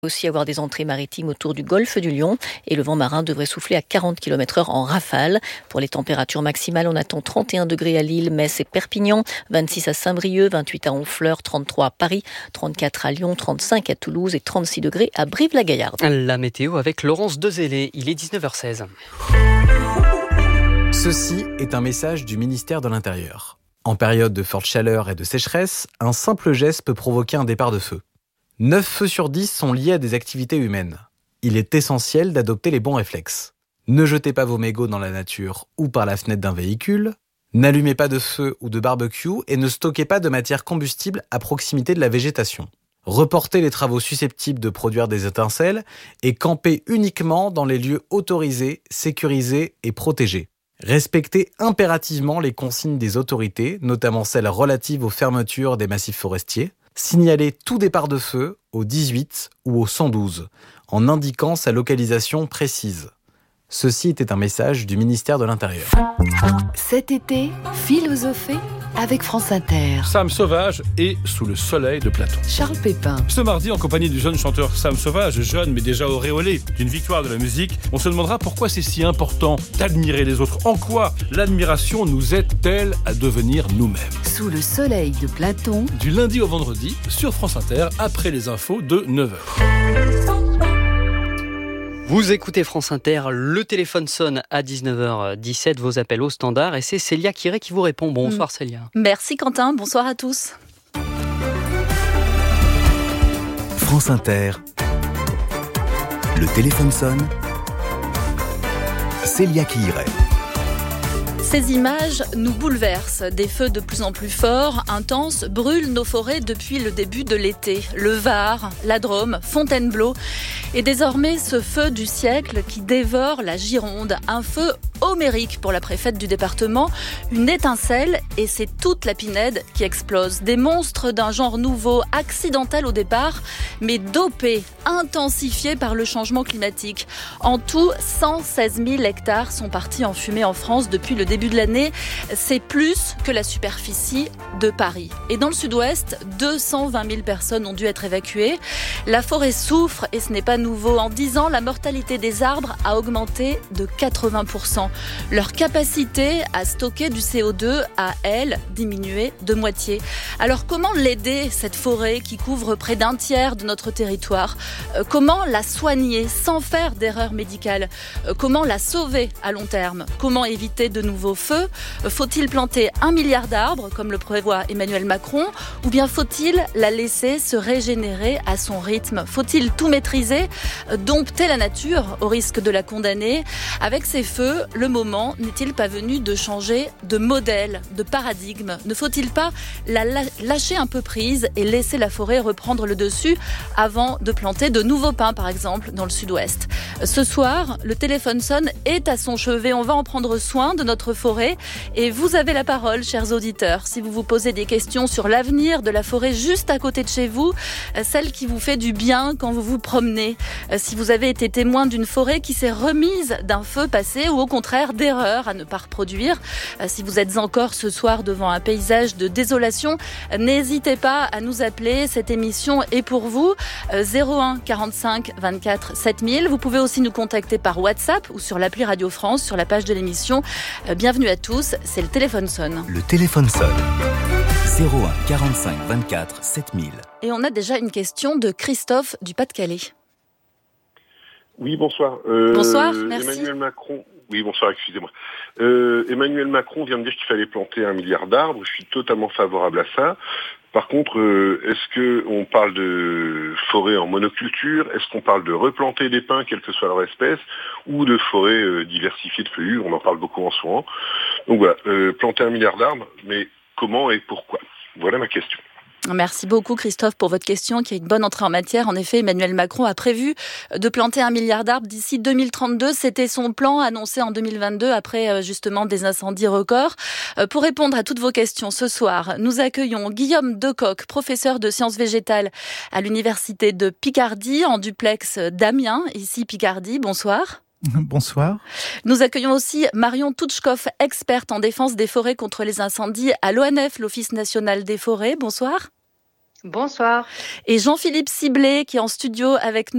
Aussi avoir des entrées maritimes autour du golfe du Lion et le vent marin devrait souffler à 40 km/h en rafale. Pour les températures maximales, on attend 31 degrés à Lille, Metz et Perpignan, 26 à Saint-Brieuc, 28 à Honfleur, 33 à Paris, 34 à Lyon, 35 à Toulouse et 36 degrés à Brive-la-Gaillarde. La météo avec Laurence Dezélé, il est 19h16. Ceci est un message du ministère de l'Intérieur. En période de forte chaleur et de sécheresse, un simple geste peut provoquer un départ de feu. 9 feux sur 10 sont liés à des activités humaines. Il est essentiel d'adopter les bons réflexes. Ne jetez pas vos mégots dans la nature ou par la fenêtre d'un véhicule. N'allumez pas de feu ou de barbecue et ne stockez pas de matière combustible à proximité de la végétation. Reportez les travaux susceptibles de produire des étincelles et campez uniquement dans les lieux autorisés, sécurisés et protégés. Respectez impérativement les consignes des autorités, notamment celles relatives aux fermetures des massifs forestiers. Signalez tout départ de feu au 18 ou au 112, en indiquant sa localisation précise. Ceci était un message du ministère de l'Intérieur. Cet été, philosophez avec France Inter. Sam Sauvage et Sous le soleil de Platon. Charles Pépin. Ce mardi, en compagnie du jeune chanteur Sam Sauvage, jeune mais déjà auréolé d'une victoire de la musique, on se demandera pourquoi c'est si important d'admirer les autres. En quoi l'admiration nous aide-t-elle à devenir nous-mêmes ? Sous le soleil de Platon. Du lundi au vendredi, sur France Inter, après les infos de 9h. Vous écoutez France Inter, le téléphone sonne à 19h17, vos appels au standard, et c'est Célia Kiré qui vous répond. Bonsoir Célia. Merci Quentin, bonsoir à tous. France Inter, le téléphone sonne, Célia Kiré. Ces images nous bouleversent. Des feux de plus en plus forts, intenses, brûlent nos forêts depuis le début de l'été. Le Var, la Drôme, Fontainebleau et désormais ce feu du siècle qui dévore la Gironde. Un feu homérique pour la préfète du département, une étincelle et c'est toute la Pinède qui explose. Des monstres d'un genre nouveau, accidentel au départ, mais dopés, intensifiés par le changement climatique. En tout, 116 000 hectares sont partis en fumée en France depuis le début de l'année. C'est plus que la superficie de Paris. Et dans le sud-ouest, 220 000 personnes ont dû être évacuées. La forêt souffre et ce n'est pas nouveau. En 10 ans, la mortalité des arbres a augmenté de 80%. Leur capacité à stocker du CO2 a, elle, diminué de moitié. Alors comment l'aider, cette forêt qui couvre près d'un tiers de notre territoire ? Comment la soigner sans faire d'erreur médicale ? Comment la sauver à long terme ? Comment éviter de nouveaux feux ? Faut-il planter 1 milliard d'arbres, comme le prévoit Emmanuel Macron ? Ou bien faut-il la laisser se régénérer à son rythme ? Faut-il tout maîtriser ? Dompter la nature au risque de la condamner ? Avec ces feux, le moment n'est-il pas venu de changer de modèle, de paradigme ? Ne faut-il pas la lâcher un peu prise et laisser la forêt reprendre le dessus avant de planter de nouveaux pins, par exemple, dans le sud-ouest ? Ce soir, le téléphone sonne est à son chevet. On va en prendre soin de notre forêt et vous avez la parole, chers auditeurs. Si vous vous posez des questions sur l'avenir de la forêt juste à côté de chez vous, celle qui vous fait du bien quand vous vous promenez, si vous avez été témoin d'une forêt qui s'est remise d'un feu passé ou au contraire d'erreurs à ne pas reproduire. Si vous êtes encore ce soir devant un paysage de désolation, n'hésitez pas à nous appeler. Cette émission est pour vous. 01 45 24 7000. Vous pouvez aussi nous contacter par WhatsApp ou sur l'appli Radio France, sur la page de l'émission. Bienvenue à tous, c'est le téléphone sonne. Le téléphone sonne. 01 45 24 7000. Et on a déjà une question de Christophe du Pas-de-Calais. Oui, bonsoir. Bonsoir, merci. Emmanuel Macron. Oui, bonsoir, excusez-moi. Emmanuel Macron vient de dire qu'il fallait planter 1 milliard d'arbres. Je suis totalement favorable à ça. Par contre, est-ce qu'on parle de forêt en monoculture ? Est-ce qu'on parle de replanter des pins, quelle que soit leur espèce, ou de forêt diversifiée de feuillus ? On en parle beaucoup en ce moment. Donc voilà, planter 1 milliard d'arbres, mais comment et pourquoi ? Voilà ma question. Merci beaucoup Christophe pour votre question qui est une bonne entrée en matière. En effet, Emmanuel Macron a prévu de planter 1 milliard d'arbres d'ici 2032. C'était son plan annoncé en 2022 après justement des incendies records. Pour répondre à toutes vos questions ce soir, nous accueillons Guillaume Decoq, professeur de sciences végétales à l'université de Picardie en duplex d'Amiens, ici Picardie. Bonsoir. Bonsoir. Nous accueillons aussi Marion Touchkov, experte en défense des forêts contre les incendies à l'ONF, l'Office national des forêts. Bonsoir. Bonsoir. Et Jean-Philippe Ciblet qui est en studio avec nous.